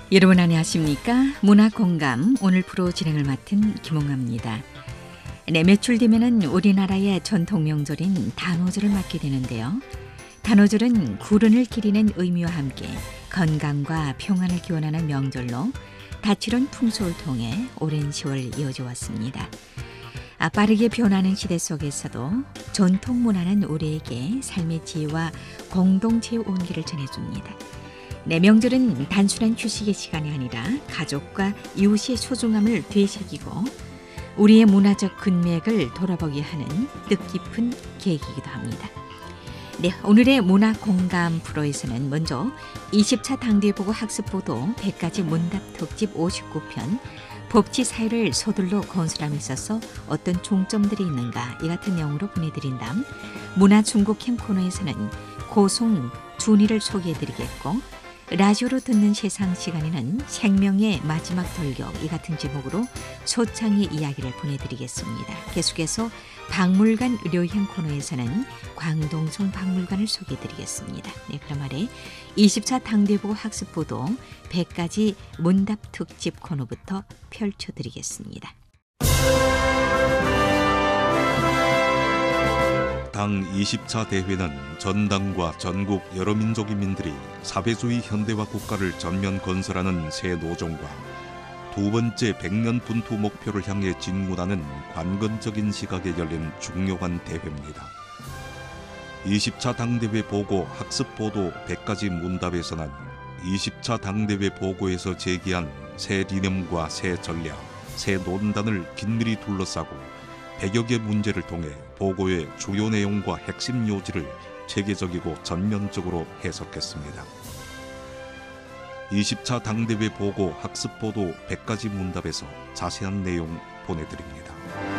여러분 안녕하십니까? 문화공감 오늘 프로 진행을 맡은 김홍아입니다. 네, 매출 되면은 우리나라의 전통 명절인 단오절을 맞게 되는데요. 단오절은 구른을 기리는 의미와 함께 건강과 평안을 기원하는 명절로 다채로운 풍속을 통해 오랜 세월 이어져 왔습니다. 빠르게 변하는 시대 속에서도 전통 문화는 우리에게 삶의 지혜와 공동체의 온기를 전해줍니다. 네, 명절은 단순한 휴식의 시간이 아니라 가족과 이웃의 소중함을 되새기고 우리의 문화적 근맥을 돌아보게 하는 뜻깊은 계기이기도 합니다. 네, 오늘의 문화공감 프로에서는 먼저 20차 당대보고 학습보도 100가지 문답 특집 59편 법치 사회를 서둘러 건설함에 있어서 어떤 종점들이 있는가 이 같은 내용으로 보내드린 다음 문화중국행 코너에서는 고송 준이를 소개해드리겠고 라디오로 듣는 세상 시간에는 생명의 마지막 돌격 이 같은 제목으로 소창의 이야기를 보내드리겠습니다. 계속해서 박물관 의료행 코너에서는 광동성 박물관을 소개해드리겠습니다. 네, 그럼 아래 20차 당대보고 학습보도 100가지 문답 특집 코너부터 펼쳐드리겠습니다. 당 20차 대회는 전당과 전국 여러 민족인민들이 사회주의 현대화 국가를 전면 건설하는 새 노종과 두 번째 100년 분투 목표를 향해 진군하는 관건적인 시각에 열린 중요한 대회입니다. 20차 당대회 보고 학습보도 100가지 문답에서는 20차 당대회 보고에서 제기한 새 리념과 새 전략, 새 논단을 긴밀히 둘러싸고 100여 개 문제를 통해 보고의 주요 내용과 핵심 요지를 체계적이고 전면적으로 해석했습니다. 20차 당대회 보고 학습보도 100가지 문답에서 자세한 내용 보내드립니다.